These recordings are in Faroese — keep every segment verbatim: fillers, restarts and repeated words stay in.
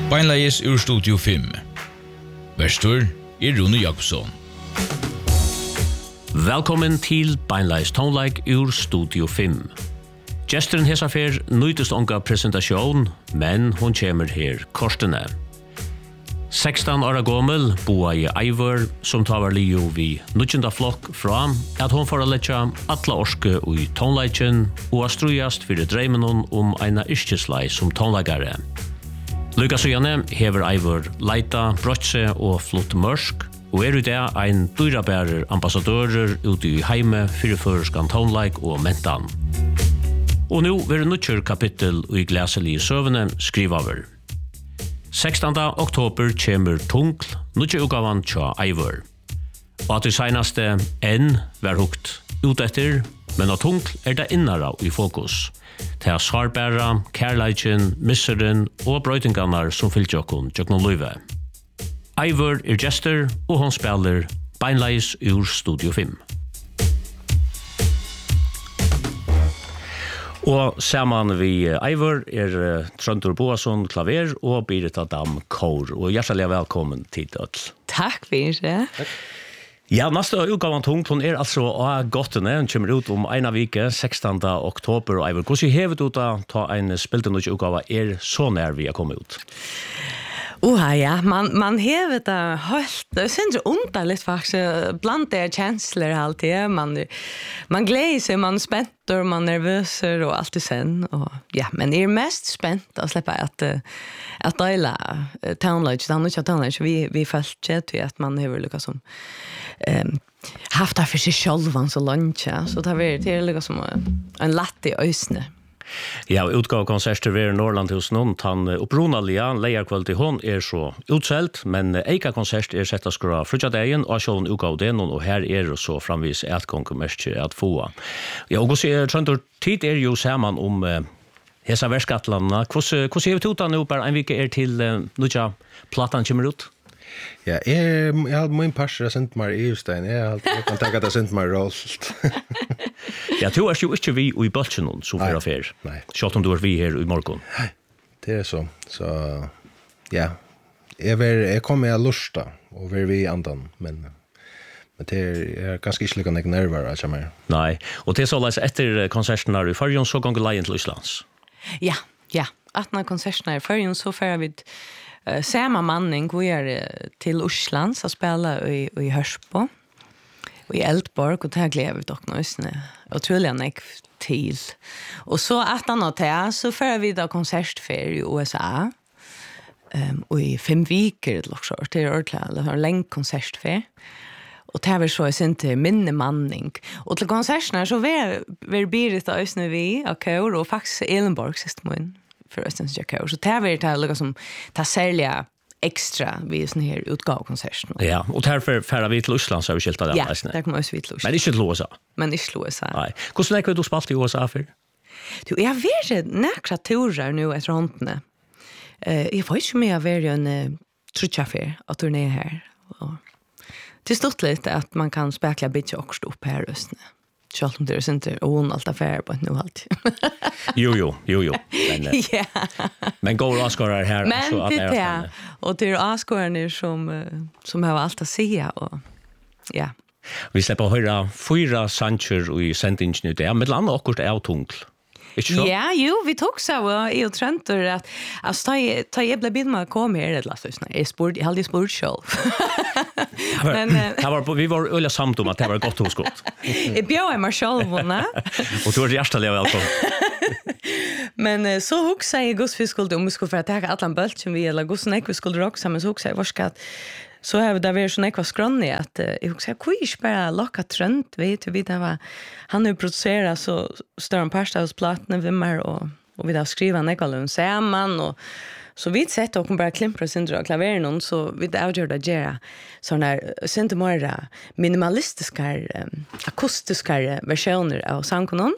Beinleis ur Studio fem. Verstur er Rune Jakobsson. Velkommen til Beinleis tonleik ur Studio fem. Gesteren hesa fer nøytest onga presentasjon, men hon kommer her kortene. sekstan åra gammel boa i Eivor, som tavar lio vi nutjenda flokk fra at hon får letja atla orske ui tonleiken og astrujast fyrir dreimenon om eina yrkeslei som tonleikare. Lukas og Janne hever Eivor leita, brotse og flott mørsk, og er i det ein dyrabærer ambassadører ute i heime fyrir føreskan tonleik og mentan. Og nu vil nutjer kapittel i glæselige søvene skrivaver. sekstanda oktober kommer Tungl, nutje utgavan tja Eivor. Og at det senaste enn var hukt ut etter, men av Tungl er det innara i fokus. Det er svarbæra, kærleikjen, misseren og brøytingarnar som fyllt jokkun jokkun løyve. Eivor er gestor, og hon spiller Beinleis ur Studio fem. Og saman vi Eivor er uh, Trøndur Boasson klaver og Birita Dam kor. Og hjertelig velkommen til død. Takk for det. Ja, neste utgavan Tungl, hun er altså av gottene. Hun kommer ut om en av vike, sekstanda oktober. Og Eivor, hvordan hevet du da ta en spilte noe utgava er så nær vi har kommet ut? Oha, ja, man, man hever det helt, det synes jeg underligt faktisk, blant det kjensler alltid, man, man gleder seg, man er spent, og man er nervøs og alt det sen, og ja, men jeg er mest spent å slippe at, at døyla townlodge, det er ikke townlodge, vi, vi følte ikke til at man hever lukket som um, haft det for seg selv, så langt, ja, så det er det lukket som en latt i øysene. Ja, utgav konserter ved Norrland hos noen, han opprunalige leierkvalitet hon er så utselt, men eika konsert er sett å skra frutjadegen, og sjån utgav det noen, og her er det så framvis et konkurmersk at få. Ja, og hvordan Trøndur, tid er jo saman om uh, hesa verskatlandene. Hvordan er vi tog da nå, bare en vike er til uh, nødja platan kommer ut? Ja, jeg, jeg har min parser har sendt meg i Østein. Jeg, jeg kan tenke at jeg har sendt meg råst. Ja, du er jo ikke vi i Bøltjen som fyrir affær. Nei. Sjått om du er vi her i morgen. Nei, det er så. Så, ja. Jeg, ver, jeg kommer med lusta, og vi er vi i andan, men... Men det er, jeg er ganske ikke lykke nerver at jeg mer. Nei, og det er så leis etter konserten her i Førjøen, så ganger leien til Islands. Ja, ja. Atna konserten her i Førjøen, så fører vi uh, samma manning, vi er uh, til Islands og spiller i, i Hørsbo. Og i Eldborg, og det gleder vi dere nå, og tror jeg ikke til. Og så at han og til, så fører vi da konsertferie i U S A, um, og i fem viker, det er ordentlig, det er en lenge konsertferie. Og det er så jeg synes til minne manning. Og til konsertene så vil vi Berit og Østene vi av Kør, og faktisk Elenborg siste måned for Østens Kør. Så det er vi til å liksom, ta særlig extra vid sån här utgåvkonserten. Ja, och därför färra vi till Island så har vi skilt det. Ja, där kommer vi till Island. Men inte till U S A. Men inte till U S A. Nej. Hur länge har du spelat i U S A för? Du, jag vet några turer nu efter håndene. Eh, jag vet inte om jag har en uh, trutchaffär att turné här. Och det är stort lite att man kan spekla bitch också upp här just nu. Själv om det är inte hon allt affär på nu allt. Jo jo, jo jo. Men ja. Men går Oscar här men så att det är och det är Oscar som som har allt att säga och ja. Vi släpper höra fyra Sanchez i sändningen nu där med landa akkurat är Tungl. Ja, jo, vi tog så i och Tröntor att alltså ta ta jag blev bilma kom här det last lyssna. Är sport i halvdis sport show. Men det var vi var ölla samt om att det var gott hos gott. Jag bjöd mig själv vunna. Och du är hjärtligt välkommen. Men så huxar jag Gus vi skulle om vi skulle för att ta alla bult som vi eller Gus Nick vi skulle rock samman så huxar jag varskat. Så har vi där vi så nekva skronne att jag huxar quiz bara locka trönt vet du vi det var han har producerat så stör en pasta hos plattan vimmer och och vi där skriva nekva samman och så vi sett och bara klimpra syndra klaveren och så vi där gjorde det gera såna här syntemora minimalistiska um, akustiska versioner av sångkonon.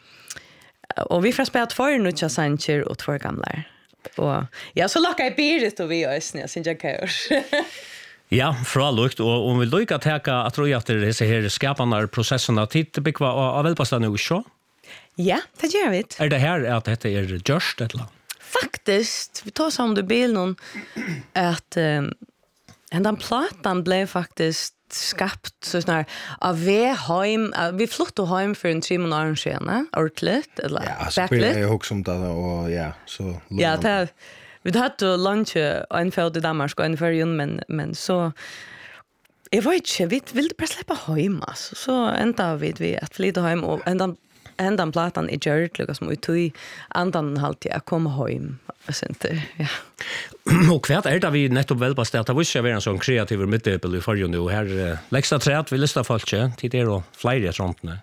Och vi får spela två nya Sanchez och två gamla. Och ja så lockar jag Berit och vi ösnä synja kaos. Ja, fra lukt, og om vi lykker å teke, jeg tror at det er disse her skapende prosessene tid bekva av velpastet nå, ikke? Ja, det gjør vi. Er det her at dette er just, eller? faktiskt, vi tar som det bil någon att um, den platan blev faktiskt skapt så snar av vi hem vi flyttade hem för en tre månader sedan ordentligt eller ja, så blir jag också som det och ja, så ja, det vi hade lunch en för i Danmark och en för men men så jag vet inte, vi ville bara släppa hem alltså. Så ända vid vi att flytta hem och ända ända platan i Jared Lucas som ut i andan halt jag komma hem center ja. Och kvart är det vi nettopp väl bastat det visst jag var en sån kreativ middel i förrjun nu här läxa träd vi listar folk till det och flera sånt nu.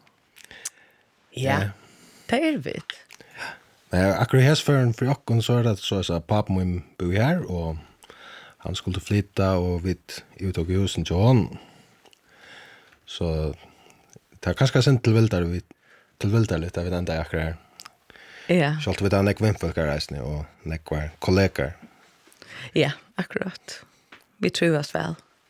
Ja. Det är vi. Men akkurat här för en för och så det så så pappa min bo här och han skulle flytta och vi uttog husen till hon. Så det är kanske sent till väl där vi till väl där lite av den där akkurat. Ja. Så allt vi där näck vänfolkar resten och näck var kollegor. Ja, akkurat. Vi trivas väl.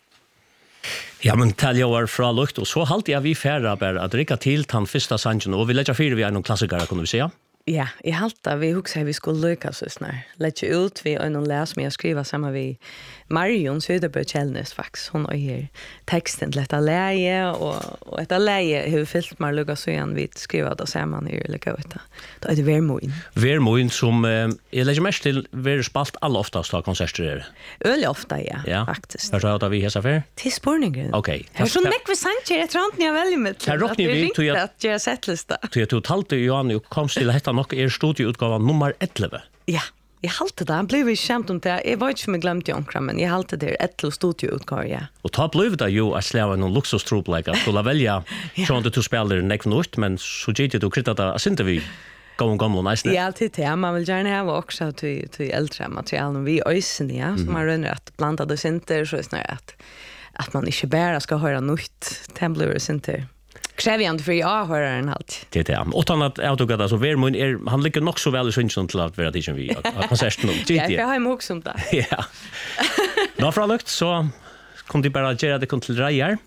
Ja, men tal jag var fra lukt och så halt jag vi färra bara att dricka till tan första sanchen och vi lägger fyra vi är någon klassiker kan vi säga. Ja, i halta vi huxar vi skulle lyckas så snart. Lägga ut vi och någon läs med att skriva samma vi Marion Söderberg Kjellnes fax hon är här texten till detta läge och och detta läge hur fyllt man lugga så igen vi skriva det samman i lika ut. Då är det vermoin. Vermoin som eh, jag lägger mest till ver spalt all oftast ha konserter. Öl ofta ja, ja. faktiskt. För så att vi hesa för. Till spårningen. Okej. Här så näck vi sancher jag tror inte jag väljer med. Här rockar vi till att göra setlista. Till totalt Johan och kom till detta nog är studioutgåvan nummer elva. Ja. Jag halte det, han blev ju skämt om det. Jag var inte som jag glömde Jonkra, men jag halte det ett till studioutgåva, ja. Och ta blev det ju att släva någon luxustruplägga. Skulle välja från det till spelare näck något, men så gick det att krytta det. Syns inte vi gång gång och nice. Ja, alltid det. Man vill gärna ha också till, till äldre material. Vi ösen, ja. Mm. Så man rönner att blanda det synter så snarare att, att man inte bara ska höra nytt. Det blir det synter. Krävjande för jag hör en halt. Det är det. Och annat autogata så Vermoin är han ligger nog så väl i synchen till att vara det som vi har konserten om. Ja, jag har också om det. Ja. Nå fra lukt så kom de bara göra det till rejer.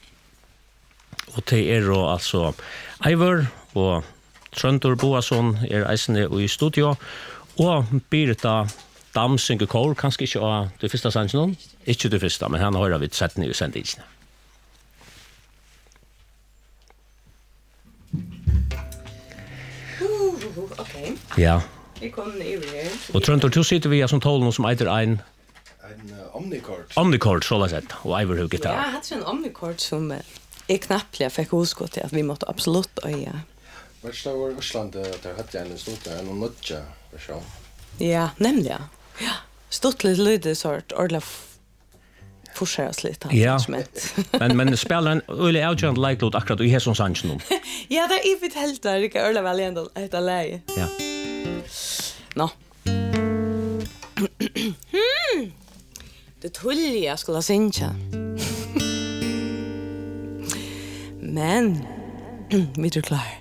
Och det är då alltså Ivor och Tröntor Boasson är eisne i studio och Birta Damsing och Kål kanske inte av det första sanchen. Inte det första, men han har vi sett nu sen dit. Okej. Ja. Vi kommer i här. Och Tröntor du sitter vi som tål någon som heter en En uh, omnicord. Omnicord så lätt och Ivor hur gitarr. Ja, jag hade en omnicord som är knappliga fick huskott till att vi måste absolut öja. Vart står vår Island där hade jag en stort en notcha version. Ja, nämligen. Ja. Stort lite lite sort ordla forscheras lite ja. men men spelar en öle outjant like lot akkurat i hesson sanchen. Ja, det är evigt helt där det öle väl ändå ett läge. Ja. Nå. Hmm. Det tulliga skulle synka. Men vi är klar.